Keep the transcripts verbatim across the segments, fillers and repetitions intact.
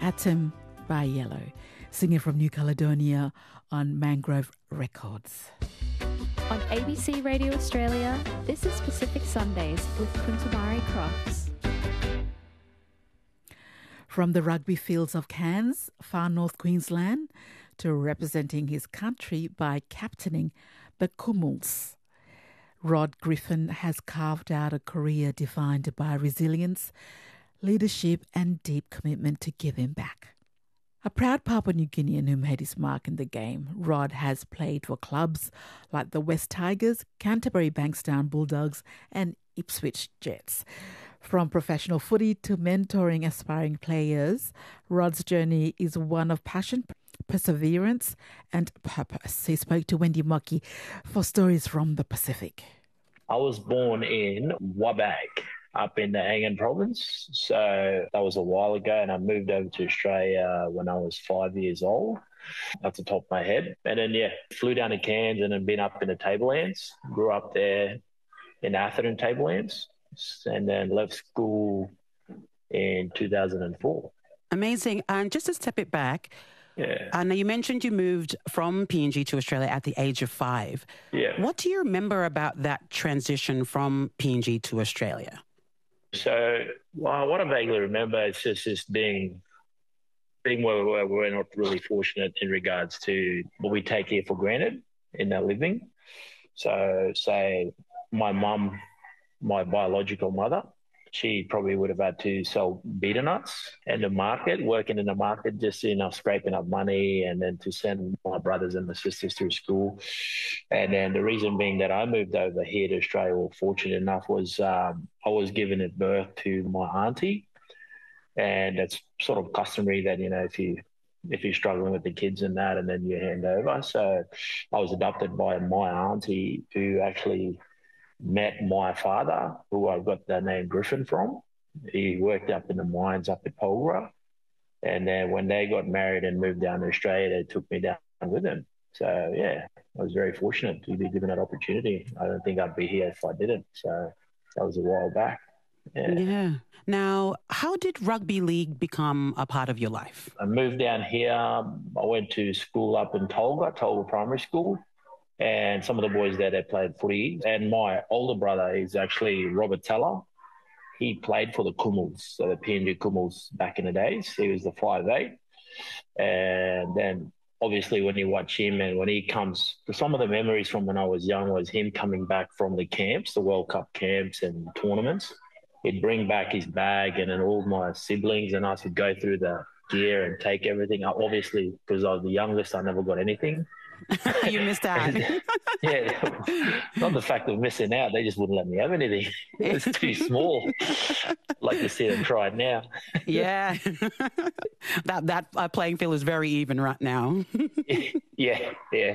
Atom by Yellow, singing from New Caledonia on Mangrove Records. On A B C Radio Australia, this is Pacific Sundays with Kuntamari Cross. From the rugby fields of Cairns, far north Queensland, to representing his country by captaining the Kumuls, Rod Griffin has carved out a career defined by resilience, leadership and deep commitment to giving back. A proud Papua New Guinean who made his mark in the game, Rod has played for clubs like the West Tigers, Canterbury Bankstown Bulldogs and Ipswich Jets. From professional footy to mentoring aspiring players, Rod's journey is one of passion, perseverance and purpose. He spoke to Wendy Mocky for stories from the Pacific. I was born in Wabag, up in the Angan province. So that was a while ago, and I moved over to Australia when I was five years old. That's the top of my head. And then, yeah, flew down to Cairns and then been up in the Tablelands. Grew up there in Atherton Tablelands, and then left school in two thousand four. Amazing. And just to step it back, yeah. Uh, now, you mentioned you moved from P N G to Australia at the age of five. Yeah. What do you remember about that transition from P N G to Australia? So, well, what I vaguely remember is just, just being being where we're, we're not really fortunate in regards to what we take here for granted in our living. So, say my mum, my biological mother, she probably would have had to sell betel nuts in the market, working in the market, just enough scraping up money and then to send my brothers and my sisters through school. And then the reason being that I moved over here to Australia, or fortunate enough, was um, I was given at birth to my auntie. And it's sort of customary that, you know, if you if you're struggling with the kids and that, and then you hand over. So I was adopted by my auntie, who actually met my father, who I got the name Griffin from. He worked up in the mines up at Polgra. And then when they got married and moved down to Australia, they took me down with them. So, yeah, I was very fortunate to be given that opportunity. I don't think I'd be here if I didn't. So that was a while back. Yeah. yeah. Now, how did rugby league become a part of your life? I moved down here. I went to school up in Tolga, Tolga Primary School. And some of the boys there, they played footy. And my older brother is actually Robert Teller. He played for the Kumuls, so the P N G Kumuls back in the days. He was the five eight. And then obviously when you watch him and when he comes, some of the memories from when I was young was him coming back from the camps, the World Cup camps and tournaments. He'd bring back his bag, and then all my siblings and us would go through the gear and take everything. Obviously, because I was the youngest, I never got anything. You missed out. Yeah, not the fact of missing out. They just wouldn't let me have anything. It was too small. Like to see them try it now. Yeah, that that uh, playing field is very even right now. yeah, yeah.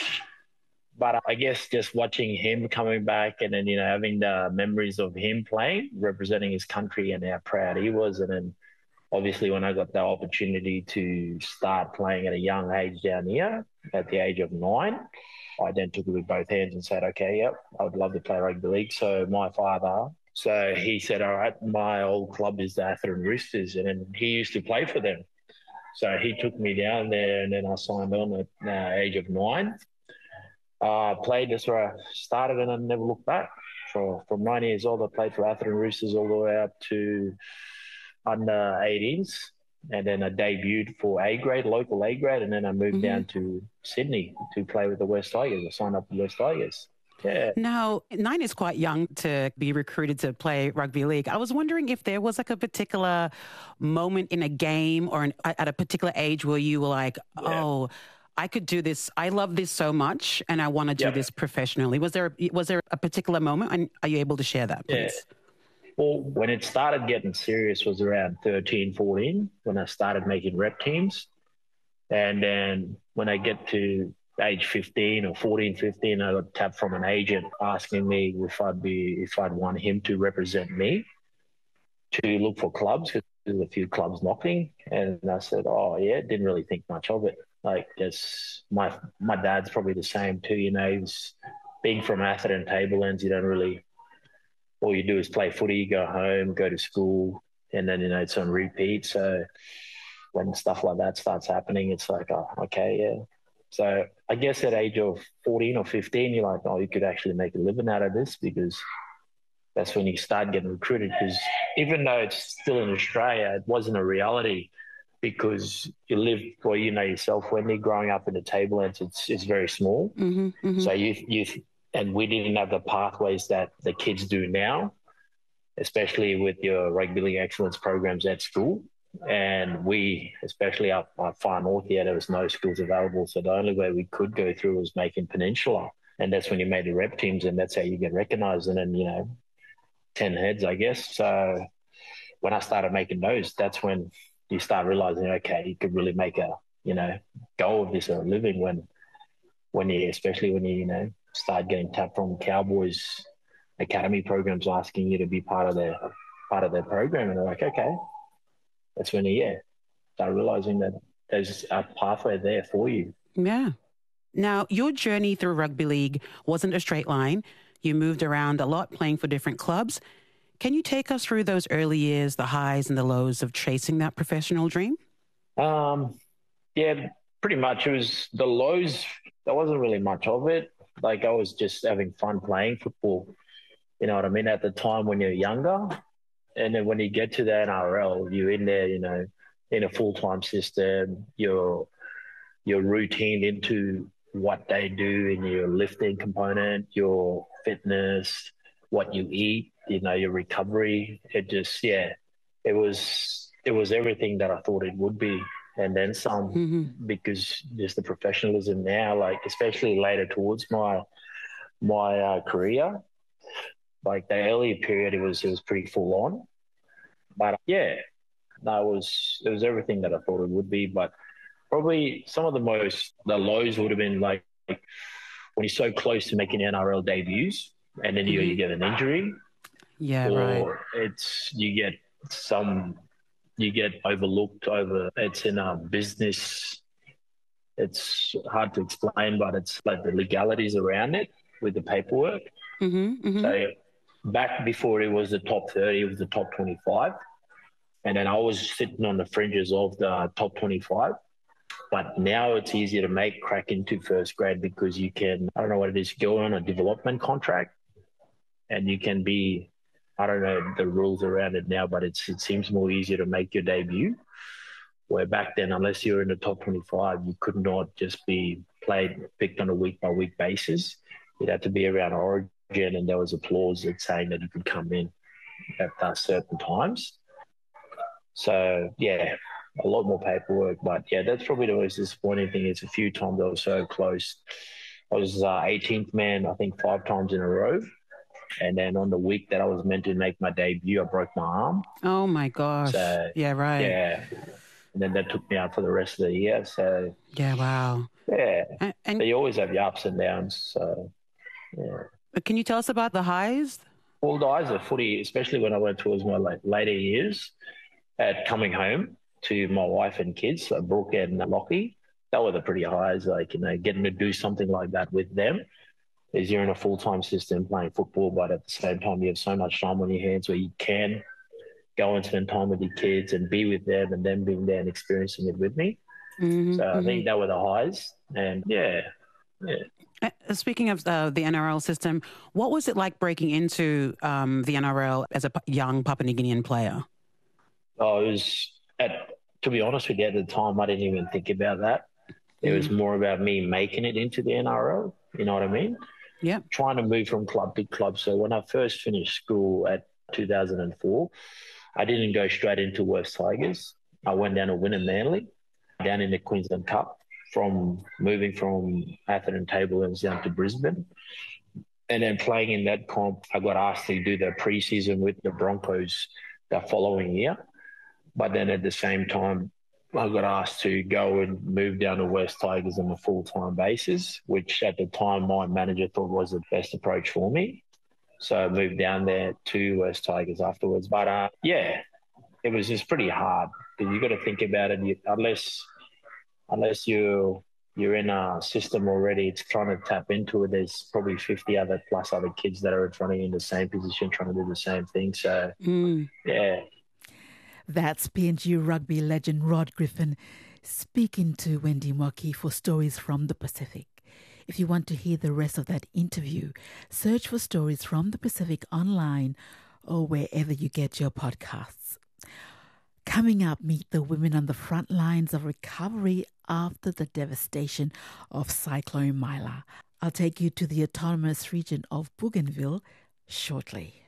But I guess just watching him coming back, and then you know having the memories of him playing, representing his country, and how proud he was, and then. Obviously, when I got the opportunity to start playing at a young age down here, at the age of nine, I then took it with both hands and said, okay, yep, I would love to play rugby league. So my father, so he said, all right, my old club is the Atherton Roosters, and then he used to play for them. So he took me down there, and then I signed on at the age of nine. I uh, played, that's where I started, and I never looked back. For, from nine years old, I played for Atherton Roosters all the way up to under eighteens, and then I debuted for A grade, local A grade, and then I moved mm-hmm. down to Sydney to play with the West Tigers. I signed up with the West Tigers. Yeah. Now, nine is quite young to be recruited to play rugby league. I was wondering if there was like a particular moment in a game or an, at a particular age where you were like, yeah. oh, I could do this. I love this so much, and I want to do yeah. this professionally. Was there was there a particular moment, and are you able to share that, please? Yeah. Well, when it started getting serious was around thirteen, fourteen, when I started making rep teams. And then when I get to age fifteen or fourteen, fifteen, I got tapped from an agent asking me if I'd be, if I'd want him to represent me to look for clubs, because there's a few clubs knocking. And I said, oh, yeah, didn't really think much of it. Like, just my, my dad's probably the same too, you know, he's being from Atherton Tablelands, you don't really, all you do is play footy, go home, go to school, and then, you know, it's on repeat. So when stuff like that starts happening, it's like, oh, okay, yeah. So I guess at age of fourteen or fifteen, you're like, oh, you could actually make a living out of this, because that's when you start getting recruited. Because even though it's still in Australia, it wasn't a reality, because you live, well, you know yourself, Wendy, growing up in the Tablelands, it's it's very small. Mm-hmm, mm-hmm. So you you and we didn't have the pathways that the kids do now, especially with your rugby league excellence programs at school. And we, especially up, up far north here, there was no schools available. So the only way we could go through was making Peninsula. And that's when you made the rep teams, and that's how you get recognised. And then, you know, ten heads, I guess. So when I started making those, that's when you start realising, okay, you could really make a, you know, go of this or a living when, when you, especially when you, you know, start getting tapped from Cowboys academy programs asking you to be part of their, part of their program. And they're like, okay. That's when, yeah, start realising that there's a pathway there for you. Yeah. Now, your journey through rugby league wasn't a straight line. You moved around a lot playing for different clubs. Can you take us through those early years, the highs and the lows of chasing that professional dream? Um, yeah, pretty much. It was the lows. There wasn't really much of it. Like, I was just having fun playing football. You know what I mean? At the time when you're younger. And then when you get to the N R L, you're in there, you know, in a full-time system. You're you're routined into what they do in your lifting component, your fitness, what you eat, you know, your recovery. It just, yeah, it was it was everything that I thought it would be, and then some. Mm-hmm. Because there's the professionalism now, like especially later towards my my uh, career. Like the earlier period, it was it was pretty full on, but yeah, no, it was it was everything that I thought it would be. But probably some of the most the lows would have been like when you're so close to making N R L debuts, and then you mm-hmm. you get an injury, yeah, or right. it's you get some you get overlooked over. It's in a business. It's hard to explain, but it's like the legalities around it with the paperwork. Mm-hmm, mm-hmm. So. Back before it was the top thirty, it was the top twenty-five. And then I was sitting on the fringes of the top twenty-five. But now it's easier to make crack into first grade because you can, I don't know what it is, go on a development contract and you can be, I don't know the rules around it now, but it's it seems more easier to make your debut. Where back then, unless you were in the top twenty-five, you could not just be played, picked on a week-by-week basis. You'd have to be around Origin. And there was a clause that saying that you could come in at uh, certain times. So, yeah, a lot more paperwork. But, yeah, that's probably the most disappointing thing. It's a few times I was so close. I was uh, eighteenth man, I think, five times in a row. And then on the week that I was meant to make my debut, I broke my arm. Oh, my gosh. So, yeah, right. Yeah. And then that took me out for the rest of the year. So, yeah, wow. Yeah. And, and so you always have your ups and downs. So, yeah. Can you tell us about the highs? All the highs of footy, especially when I went towards my like, later years, at coming home to my wife and kids, so Brooke and Lockie, that were the pretty highs. Like, you know, getting to do something like that with them, is you're in a full-time system playing football, but at the same time you have so much time on your hands where you can go and spend time with your kids and be with them, and them being there and experiencing it with me. Mm-hmm, so mm-hmm. I think that were the highs, and yeah, yeah. Uh, speaking of uh, the N R L system, what was it like breaking into um, the N R L as a p- young Papua New Guinean player? Oh, it was, at, to be honest with you, at the time, I didn't even think about that. It mm. was more about me making it into the N R L, you know what I mean? Yeah. Trying to move from club to club. So when I first finished school at two thousand four, I didn't go straight into West Tigers. I went down to Wynnum Manly, down in the Queensland Cup. From moving from Atherton Tablelands down to Brisbane. And then playing in that comp, I got asked to do the preseason with the Broncos the following year. But then at the same time, I got asked to go and move down to West Tigers on a full-time basis, which at the time my manager thought was the best approach for me. So I moved down there to West Tigers afterwards. But uh, yeah, it was just pretty hard because you got to think about it. You, unless... Unless you you're in a system already, it's trying to tap into it. There's probably fifty other plus other kids that are in front of you in the same position, trying to do the same thing. So, mm. yeah. That's P N G rugby legend Rod Griffin speaking to Wendy Mockey for Stories from the Pacific. If you want to hear the rest of that interview, search for Stories from the Pacific online or wherever you get your podcasts. Coming up, meet the women on the front lines of recovery after the devastation of Cyclone Mila. I'll take you to the autonomous region of Bougainville shortly.